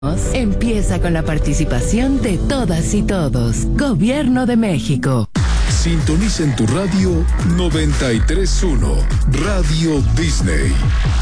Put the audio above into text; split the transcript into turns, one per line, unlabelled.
Empieza con la participación de todas y todos. Gobierno de México.
Sintoniza en tu radio 93.1, Radio Disney.